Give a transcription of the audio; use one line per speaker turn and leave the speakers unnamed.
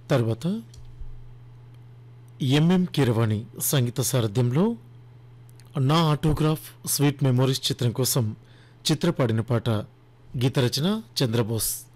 తర్వాత ఎంఎం కీరవాణి సంగీత సారథ్యంలో నా ఆటోగ్రాఫ్ స్వీట్ మెమోరీస్ చిత్రం కోసం చిత్రపాడిన పాట. గీత రచన చంద్రబోస్.